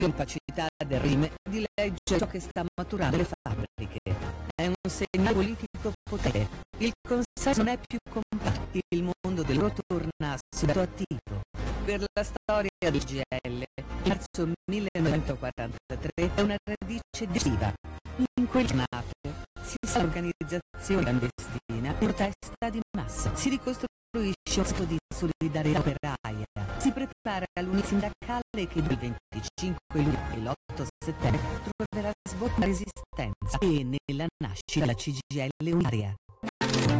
L'incapacità del regime di leggere ciò che sta maturando le fabbriche è un segnale politico potente. Il consenso non è più compatto. Il mondo del lavoro torna subito attivo. Per la storia del CGIL, marzo 1943 è una radice decisiva. In quelle giornate si sa l'organizzazione clandestina e protesta di massa. Si ricostruisce un stato di solidarietà operaia. Si prepara l'unione sindacale che il 25 luglio e l'8 settembre troverà sbocco la resistenza e nella nascita la CGIL unitaria.